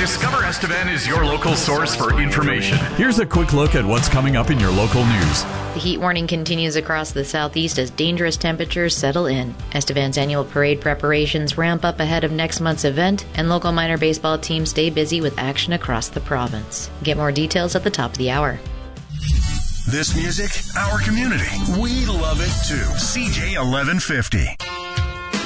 Discover Estevan is your local source for information. Here's a quick look at what's coming up in your local news. The heat warning continues across the southeast as dangerous temperatures settle in. Estevan's annual parade preparations ramp up ahead of next month's event, and local minor baseball teams stay busy with action across the province. Get more details at the top of the hour. This music, our community. We love it too. CJ 1150.